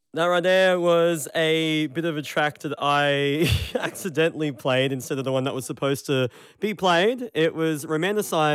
That right there was a bit of a track that I accidentally played instead of the one that was supposed to be played. It was Romanticized